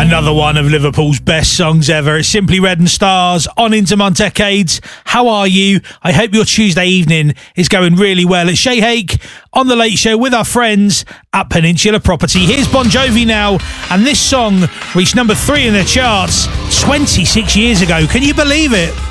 Another one of Liverpool's best songs ever. It's Simply Red and Stars on Into My Decades. How are you? I hope your Tuesday evening is going really well. It's Shay Hake on The Late Show with our friends at Peninsula Property. Here's Bon Jovi now, and this song reached number 3 in the charts 26 years ago. Can you believe it?